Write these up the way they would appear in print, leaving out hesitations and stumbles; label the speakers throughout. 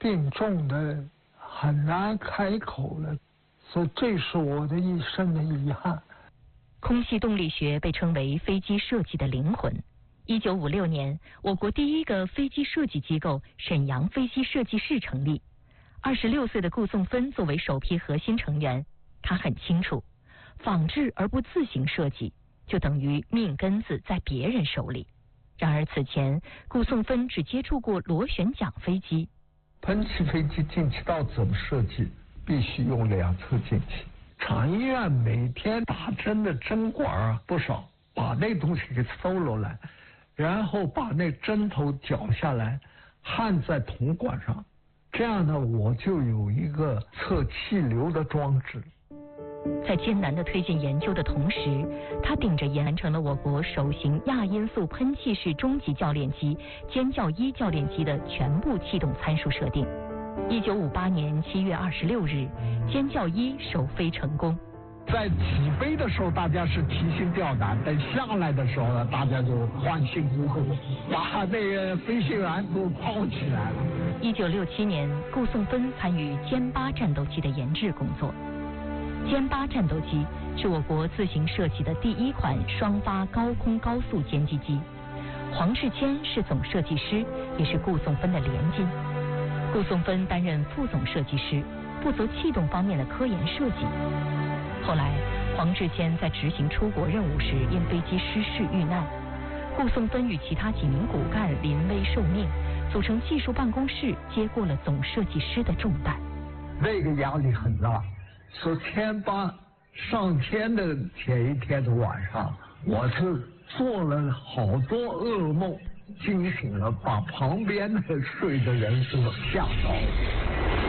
Speaker 1: 病重的很难开口了，所以这是我的一生的遗憾。
Speaker 2: 空气动力学被称为飞机设计的灵魂。1956年，我国第一个飞机设计机构沈阳飞机设计室成立。26岁的顾颂芬作为首批核心成员，他很清楚，仿制而不自行设计，就等于命根子在别人手里。然而此前，顾颂芬只接触过螺旋桨飞机。
Speaker 1: 喷气飞机进气道怎么设计？必须用两侧进气。厂医院每天打针的针管不少，把那东西给搜罗来，然后把那针头绞下来，焊在铜管上。这样呢，我就有一个测气流的装置。
Speaker 2: 在艰难的推进研究的同时，他顶着完成了我国首型亚音速喷气式中级教练机尖叫1教练机的全部气动参数设定。1958年7月26日，尖叫1首飞成功。
Speaker 1: 在起飞的时候，大家是提心吊胆；等下来的时候呢，大家就欢欣鼓舞，把那个飞行员都抛起来了。
Speaker 2: 1967年，顾颂芬参与歼8战斗机的研制工作。歼8战斗机是我国自行设计的第一款双发高空高速歼击机。黄志谦是总设计师，也是顾颂芬的连襟。顾颂芬担任副总设计师，负责气动方面的科研设计。后来，黄志谦在执行出国任务时因飞机失事遇难，顾颂芬与其他几名骨干临危受命，组成技术办公室，接过了总设计师的重担。
Speaker 1: 那个压力很大，说歼8上天的前一天的晚上，我是做了好多噩梦，惊醒了，把旁边的睡的人都吓到了。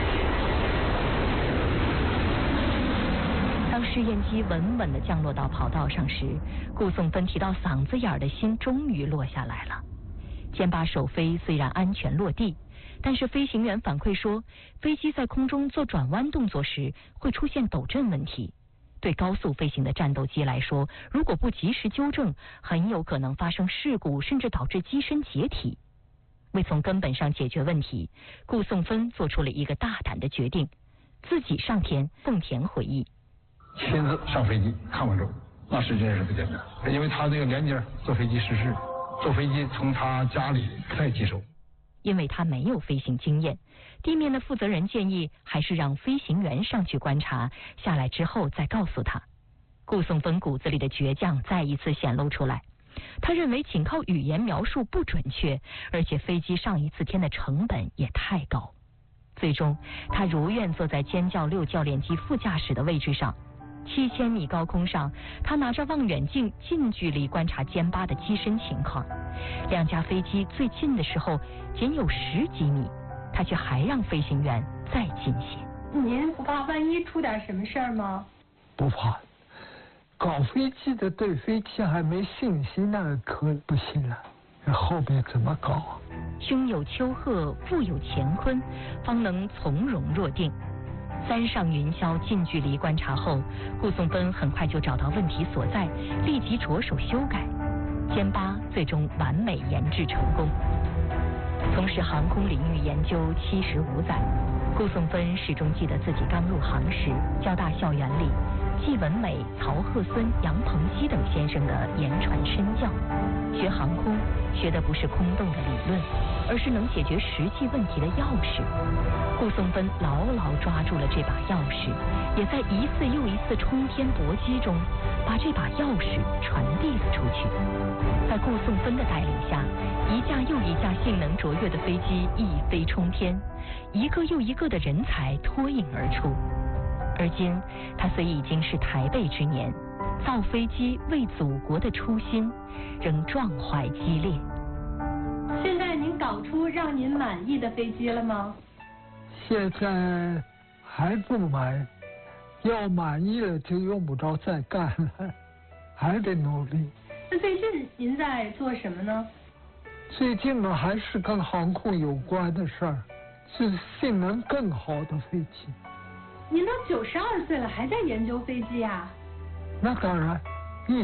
Speaker 2: 当试验机稳稳地降落到跑道上时，顾颂芬提到嗓子眼的心终于落下来了。歼8首飞虽然安全落地，但是飞行员反馈说，飞机在空中做转弯动作时会出现抖震问题。对高速飞行的战斗机来说，如果不及时纠正，很有可能发生事故，甚至导致机身解体。为从根本上解决问题，顾颂芬做出了一个大胆的决定，自己上天。凤田回忆，
Speaker 3: 亲自上飞机看完之后，那是真是不简单，因为他那个连襟坐飞机失事，坐飞机从他家里再接手。
Speaker 2: 因为他没有飞行经验，地面的负责人建议还是让飞行员上去观察，下来之后再告诉他。顾颂芬骨子里的倔强再一次显露出来。他认为仅靠语言描述不准确，而且飞机上一次天的成本也太高。最终，他如愿坐在尖叫6教练机副驾驶的位置上。7000米高空上，他拿着望远镜近距离观察歼8的机身情况。两架飞机最近的时候仅有10几米，他却还让飞行员再近些。
Speaker 4: 您不怕万一出点什么事儿吗？
Speaker 1: 不怕，搞飞机的对飞机还没信心，那可不行了。后边怎么搞啊？
Speaker 2: 胸有丘壑，腹有乾坤，方能从容若定。三上云霄近距离观察后，顾颂芬很快就找到问题所在，立即着手修改。歼8最终完美研制成功。从事航空领域研究75载，顾颂芬始终记得自己刚入行时，交大校园里季文美、曹鹤孙、杨鹏熙等先生的言传身教。学航空学的不是空洞的理论，而是能解决实际问题的钥匙。顾颂芬牢牢抓住了这把钥匙，也在一次又一次冲天搏击中，把这把钥匙传递了出去。在顾颂芬的带领下，一架又一架性能卓越的飞机一飞冲天，一个又一个的人才脱颖而出。而今，他虽已经是台背之年，造飞机为祖国的初心仍壮怀激烈。
Speaker 4: 现在您搞出让您满意的飞机了吗？
Speaker 1: 现在还不满，要满意了就用不着再干了，还得努力。
Speaker 4: 那最近您在做什么呢？
Speaker 1: 最近呢，还是跟航空有关的事儿，是性能更好的飞机。
Speaker 4: 您都92岁了，还在研究飞机啊？
Speaker 1: 那当然。